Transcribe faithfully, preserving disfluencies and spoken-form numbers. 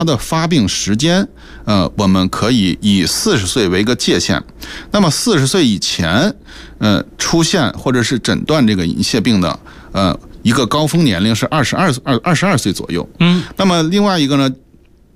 的发病时间，呃，我们可以以四十岁为一个界限。那么四十岁以前，呃，出现或者是诊断这个银屑病的，呃，一个高峰年龄是二十二二二十二岁左右。 嗯， 那么另外一个呢，